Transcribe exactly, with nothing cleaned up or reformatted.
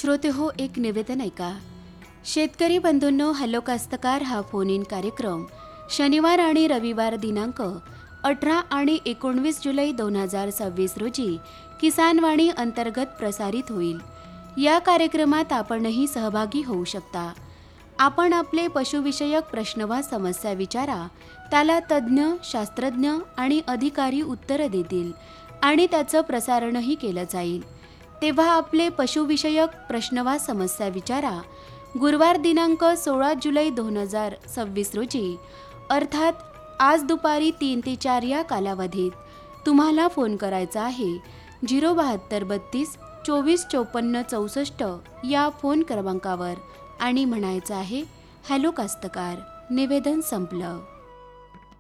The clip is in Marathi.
श्रोते हो, एक निवेदन ऐका. शेतकरी बंधूंनो, हॅलो कास्तकार हा फोन इन कार्यक्रम शनिवार आणि रविवार दिनांक अठरा आणि एकोणवीस जुलै दोन हजार सव्वीस रोजी किसानवाणी अंतर्गत प्रसारित होईल. या कार्यक्रमात आपणही सहभागी होऊ शकता. आपण आपले पशुविषयक प्रश्न वा समस्या विचारा, त्याला तज्ज्ञ, शास्त्रज्ञ आणि अधिकारी उत्तरं देतील आणि त्याचं प्रसारणही केलं जाईल. तेव्हा आपले पशुविषयक प्रश्न वा समस्या विचारा. गुरुवार दिनांक सोळा जुलै दोन हजार सव्वीस रोजी अर्थात आज दुपारी तीन ते चार या कालावधीत तुम्हाला फोन करायचा आहे. झिरो बहात्तर बत्तीस चोवीस चोपन्न चौसष्ट या फोन क्रमांकावर आणि म्हणायचं आहे, हॅलो कास्तकार. निवेदन संपलं.